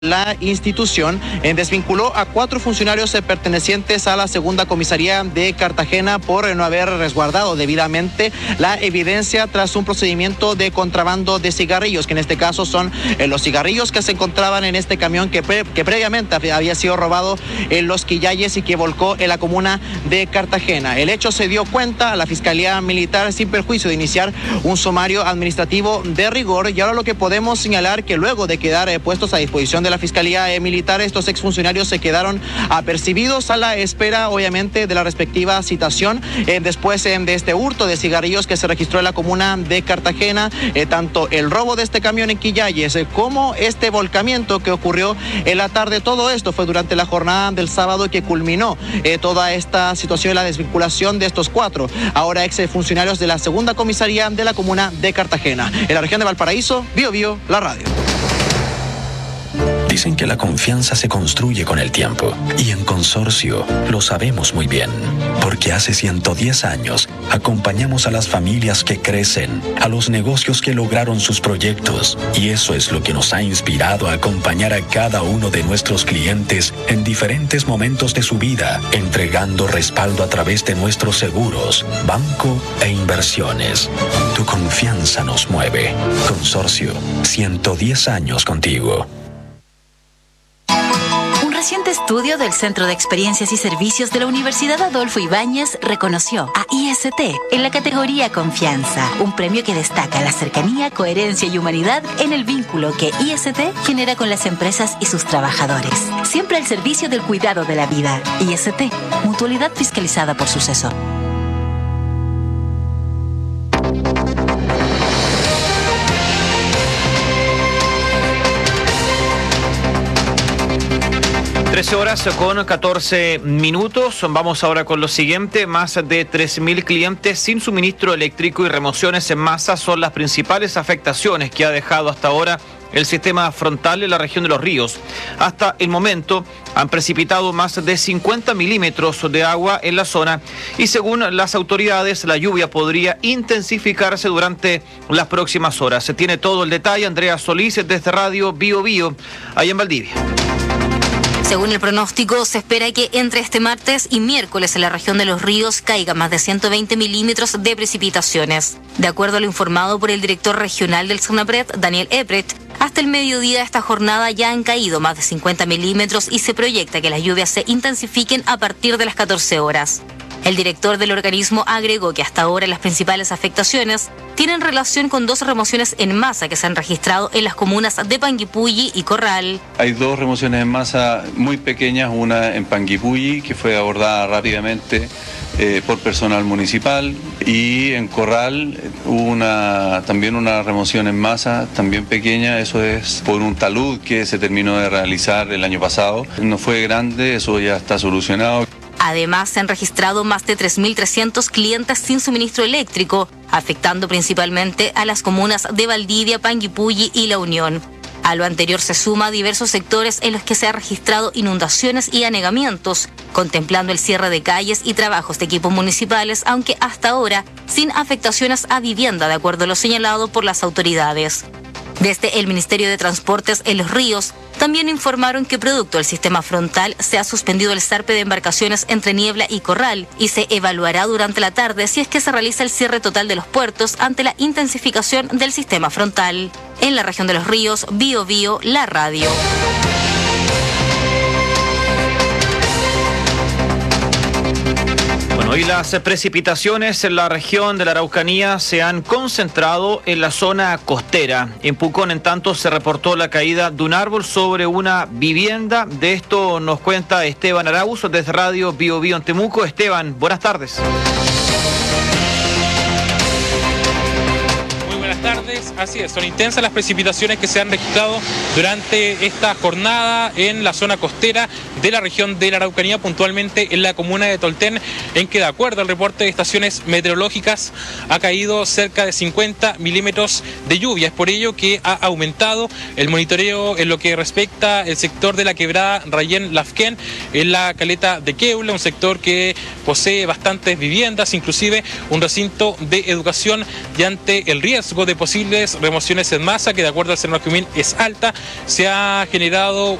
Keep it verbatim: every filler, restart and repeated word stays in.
La institución desvinculó a cuatro funcionarios pertenecientes a la segunda comisaría de Cartagena por no haber resguardado debidamente la evidencia tras un procedimiento de contrabando de cigarrillos, que en este caso son los cigarrillos que se encontraban en este camión que, pre que previamente había sido robado en Los Quillayes y que volcó en la comuna de Cartagena. El hecho se dio cuenta a la Fiscalía Militar sin perjuicio de iniciar un sumario administrativo de rigor, y ahora lo que podemos señalar que luego de quedar eh, puestos a disposición de la Fiscalía eh, Militar, estos exfuncionarios se quedaron apercibidos a la espera, obviamente, de la respectiva citación eh, después eh, de este hurto de cigarrillos que se registró en la comuna de Cartagena. Eh, tanto el robo de este camión en Quillayes eh, como este volcamiento que ocurrió en la tarde, todo esto fue durante la jornada del sábado que culminó eh, toda esta situación y la desvinculación de estos cuatro ahora ex funcionarios de la segunda comisaría de la comuna de Cartagena. En la región de Valparaíso, Bio Bio, la radio. Dicen que la confianza se construye con el tiempo, y en Consorcio lo sabemos muy bien, porque hace ciento diez años acompañamos a las familias que crecen, a los negocios que lograron sus proyectos, y eso es lo que nos ha inspirado a acompañar a cada uno de nuestros clientes en diferentes momentos de su vida, entregando respaldo a través de nuestros seguros, banco e inversiones. Tu confianza nos mueve. Consorcio, ciento diez años contigo. Un reciente estudio del Centro de Experiencias y Servicios de la Universidad Adolfo Ibáñez reconoció a I S T en la categoría Confianza, un premio que destaca la cercanía, coherencia y humanidad en el vínculo que I S T genera con las empresas y sus trabajadores. Siempre al servicio del cuidado de la vida. I S T, mutualidad fiscalizada por Suceso. trece horas con catorce minutos. Vamos ahora con lo siguiente. Más de tres mil clientes sin suministro eléctrico y remociones en masa son las principales afectaciones que ha dejado hasta ahora el sistema frontal en la región de Los Ríos. Hasta el momento han precipitado más de cincuenta milímetros de agua en la zona y según las autoridades la lluvia podría intensificarse durante las próximas horas. Se tiene todo el detalle. Andrea Solís desde Radio Bio Bio, allá en Valdivia. Según el pronóstico, se espera que entre este martes y miércoles en la región de Los Ríos caiga más de ciento veinte milímetros de precipitaciones. De acuerdo a lo informado por el director regional del SUNAPRED, Daniel Epret, hasta el mediodía de esta jornada ya han caído más de cincuenta milímetros y se proyecta que las lluvias se intensifiquen a partir de las catorce horas. El director del organismo agregó que hasta ahora las principales afectaciones tienen relación con dos remociones en masa que se han registrado en las comunas de Panguipulli y Corral. Hay dos remociones en masa muy pequeñas, una en Panguipulli que fue abordada rápidamente eh, por personal municipal, y en Corral hubo una, también una remoción en masa también pequeña, eso es por un talud que se terminó de realizar el año pasado. No fue grande, eso ya está solucionado. Además, se han registrado más de tres mil trescientos clientes sin suministro eléctrico, afectando principalmente a las comunas de Valdivia, Panguipulli y La Unión. A lo anterior se suma diversos sectores en los que se han registrado inundaciones y anegamientos, contemplando el cierre de calles y trabajos de equipos municipales, aunque hasta ahora sin afectaciones a vivienda, de acuerdo a lo señalado por las autoridades. Desde el Ministerio de Transportes en Los Ríos, también informaron que producto del sistema frontal se ha suspendido el zarpe de embarcaciones entre Niebla y Corral y se evaluará durante la tarde si es que se realiza el cierre total de los puertos ante la intensificación del sistema frontal. En la región de Los Ríos, Bio Bio, la radio. Hoy las precipitaciones en la región de la Araucanía se han concentrado en la zona costera. En Pucón, en tanto, se reportó la caída de un árbol sobre una vivienda. De esto nos cuenta Esteban Arauz desde Radio Bio Bio en Temuco. Esteban, buenas tardes. Tardes, así es, son intensas las precipitaciones que se han registrado durante esta jornada en la zona costera de la región de la Araucanía, puntualmente en la comuna de Tolten, en que de acuerdo al reporte de estaciones meteorológicas ha caído cerca de cincuenta milímetros de lluvia. Es por ello que ha aumentado el monitoreo en lo que respecta al sector de la quebrada Rayén Lafquén en la caleta de Queula, un sector que posee bastantes viviendas, inclusive un recinto de educación, y ante el riesgo de posibles remociones en masa, que de acuerdo al Senado Jumín es alta. Se ha generado